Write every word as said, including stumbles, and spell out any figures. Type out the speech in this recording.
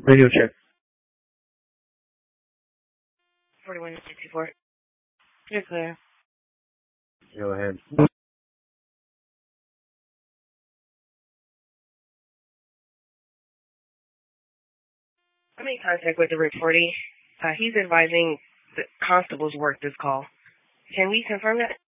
Radio check. forty-one sixty-four. You're clear. Go ahead. I'm in contact with the reportee. Uh, he's advising the constables work this call. Can we confirm that?